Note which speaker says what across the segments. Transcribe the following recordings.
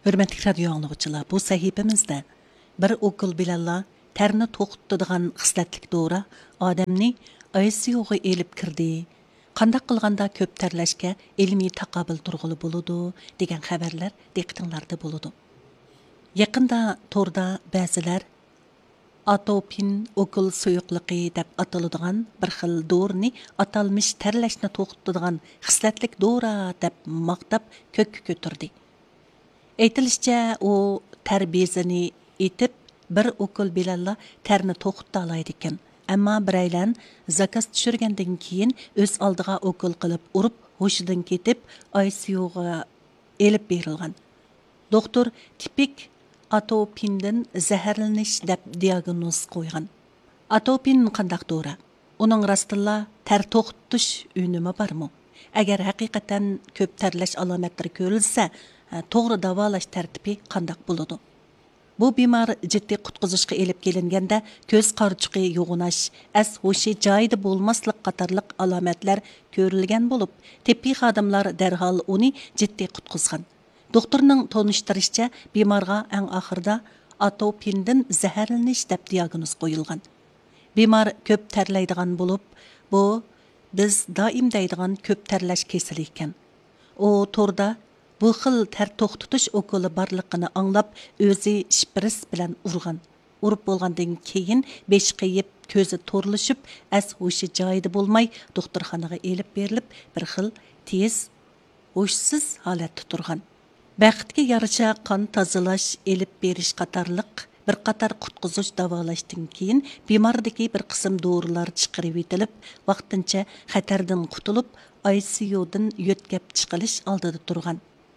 Speaker 1: Hürmetli radyo anlıqçılar, bu sahifemizde bir okul bilanla terni to'xtatadigan xislatlik dora odamni ICU'ga elib kirdi. Qandaq qilganda ko'p terlashga ilmiy taqobil turg'ili bo'ladi degan xabarlar diqqatinglarda bo'ladi. Yaqinda to'rda ba'zilar atopin okul suyuqligi deb ataladigan bir xil dorni atalmish terlashni to'xtatadigan xislatlik dora deb maqtab ko'kka ko'tardi. Aytilishicha, u tarbiyasini etib bir okul bilanla terni to'xtata oladi ekan. Ammo biraylan zakaz tushirgandan keyin o'z oldiga okul qilib urib, hushidan ketib, ICU'ga elib berilgan. Doktor tipik atopindan zaharlanish deb diagnoz qo'ygan. Atopin qandaq dora? Uning rostilla ter to'xtatish unumi bormi? Agar haqiqatan ko'p terlash alomatlari ko'rilsa, to'g'ri davolash tartibi qandaq bo'ladi? Bu bemor jiddiy qutqizishga elib kelinganda ko'z qarchuqi yo'g'inash, as-hushi joyida bo'lmaslik qatorliq alomatlar ko'rilgan bo'lib, tibbiy xodimlar darhol uni jiddiy qutqizgan. Doktorning tonishtirishicha, bemorga eng oxirida atopindan zaharlanish deb diagnoz qo'yilgan. Bemor ko'p terlaydigan bo'lib, bu biz doim deydigan ko'p terlash kasali ekan. U to'rda bu xil ter to'xtatish okuli borligini anglab, o'zi shpris bilan urgan. Urib bo'lgandan keyin besh qiyib, ko'zi to'rlashib, as-hushi joyida bo'lmay, doktorxonaga elib berilib, bir xil tez, hushsiz holatda turgan. Baxtga yarasha qon tozalash, elib berish qatorliq bir qator qutqizish davolashdan keyin bemordagi bir qism dorilar chiqarib etilib, vaqtincha xatardan qutulib, ICU'dan yo'tkab chiqilish oldida turgan.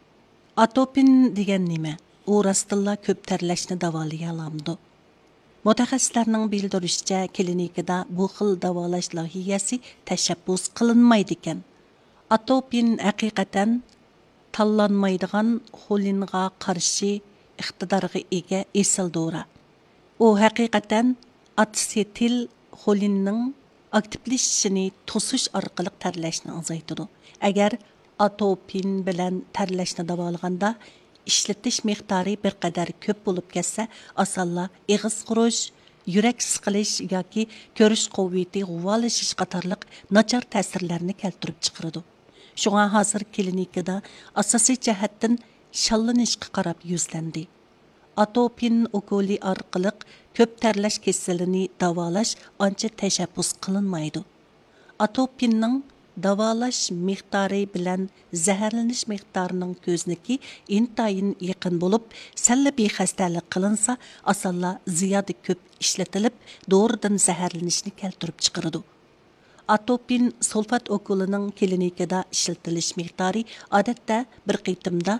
Speaker 1: Atopin degan nima? U rostilla ko'p terlashni davolay olamdi. Mutaxassislarning bildirishicha, klinikada bu xil davolash loyihasi tashabbus qilinmaydi ekan. Atopin haqiqatan tanlanmaydigan xolinga qarshi iqtidorga ega esil dora. U haqiqatan atsetil xolinning aktivlashishini to'sish orqali terlashni azaytadi. Agar atopin bilan terlashni davolaganda ishlatish miqdori bir qadar ko'p bo'lib ketsa, osonla ig'iz qurish, yurak siqilish yoki ko'rish quvvati g'uvalishish qatorliq nachar ta'sirlarni keltirib chiqaradi. Shunga hozir klinikada asosiy jihatdan shallanishga qarab yuzlandi. Atopin okuli orqali ko'p terlash kasalini davolash ancha tashabbus qilinmaydi. Atopinning davolash miqdori bilan zaharlanish miqdorining ko'zniki intayin yaqin bo'lib, salbiy xastalik qilinsa, osonla ziyoda ko'p ishlatilib, doğrudan zaharlanishni keltirib chiqaradi. Atopin sulfat okulining klinikada ishlatilish miqdori odatda bir qitimda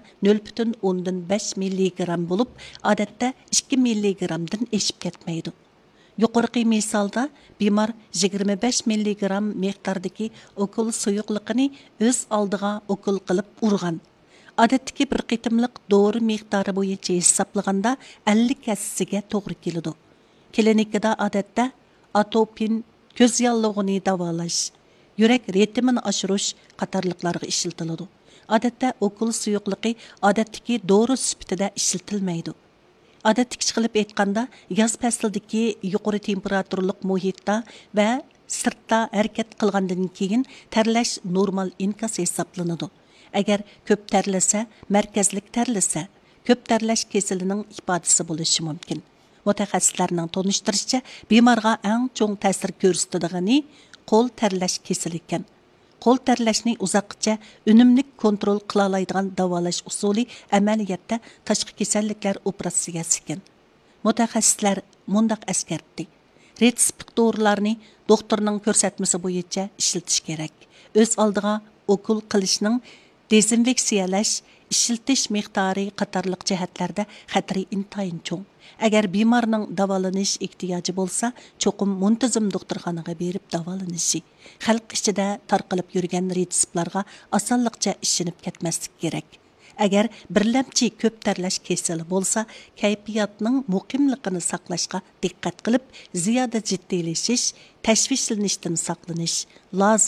Speaker 1: 0,5 mg bo'lib, odatda 2 mg dan eshib ketmaydi. Yuqorqi misolda bemor 25 mg miqdordagi okul suyuqligini o'z oldiga okul qilib urgan. Odatdagi bir qitimliq dori miqdori bo'yicha hisoblaganda 50 kassasiga to'g'ri keladi. Klinikada odatda atopin ko'z yallig'ini davolash, yurak ritmini oshirish qatorliqlarga ishlatiladi. Odatda okul suyuqligi odatdagi dori sifatida ishlatilmaydi. Odatdagi qilib aytganda, yoz faslidagi yuqori temperaturlik muhitda va sirtda harakat qilgandan keyin terlash normal inkas hisoblanadi. Agar ko'p terlasa, markazlik terlasa, ko'p terlash kasalining ifodasi bo'lishi mumkin. Mutaxassislarning tonishtirishicha, bemorga eng cho'ng ta'sir ko'rsatilgani qo'l terlash kasali ekan. Qo'l terlashni uzoqcha unumli kontrol qila oladigan davolash usuli amaliyotda tashqi kasalliklar operatsiyasi ekan. Mutaxassislar mundaq eskartdi. Retsept dorilarni doktorning ko'rsatmasi bo'yicha ishlatish kerak. O'z oldiga okul qilishning dezinfeksiyalash, ishiltish miqdori qatorliq jihatlarda xatri intayin cho'ng. Agar bemorning davolanish ehtiyoji bo'lsa, cho'qim muntazam doktorxonaga berib davolanishi. Xalq ichida tarqalib yurgan retseptlarga osonlikcha ishinib ketmaslik kerak. Agar birlamchi ko'p terlash kasali bo'lsa, kayfiyatning muqimligini saqlashga diqqat qilib, ziyoda jiddiylashish, tashvishlanishdan saqlanish, laza,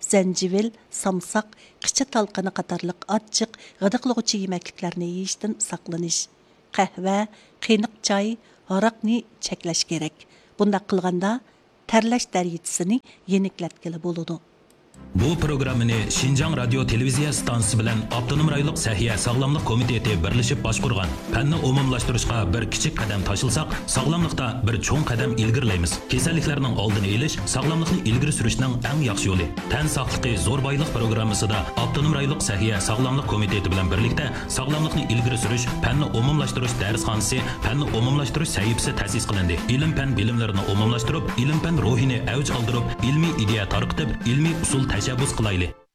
Speaker 1: zanjivil, samsaq, qicha talqini qatarlıq achchiq, g'idiqlug'uchi yemakliklarni yeyishdan saqlanish. Qahva, qiyniq choy, aroqni cheklash kerak. Bundaq qilganda terlash darajasini yeniklatgili bo'ladi.
Speaker 2: Bu programmani Şinjan Radio Televiziya stansiyasi bilan Avtonom rayonluq Sahiya Sog'lomlik komiteti birlashib boshqurgan. Fanni umumlashtirishga bir kichik qadam tashilsak, sog'lomlikda bir cho'ng qadam ilgirlaymiz. Kasalliklarning oldini olish sog'lomlikni ilgari surishning eng yaxshi yo'li. Tan sog'ligi zo'r boylik programmasida Avtonom rayonluq Sahiya Sog'lomlik komiteti bilan birlikda sog'lomlikni ilgari surish, fanni umumlashtirish darsxonasi, fanni umumlashtirish sahifasi ta'sis qilindi. Ilm-fan bilimlarini umumlashtirib, ilm-fan ruhini avj oldirib, ilmiy ideya tarqitib, ilmiy usul tashabbus qilaylik.